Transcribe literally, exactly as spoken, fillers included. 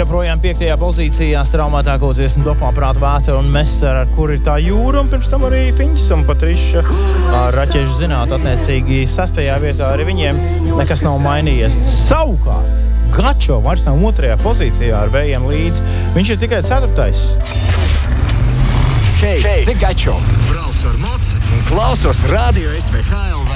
joprojām piektajā pozīcijā straumētāko dziesmu Dopā prāta vētra un Messer, ar kur ir tā jūra, un pirms tam arī Fiņš un Patriša ar Raķešu zināt attiecīgi sastajā vietā arī viņiem nekas nav mainījies. Savukārt, Gačo vairs nav otrajā pozīcijā ar vējiem līdz. Viņš ir tikai ceturtais. Hei, te Gačo! Brauc ar moci un klausos Radio S V H L V.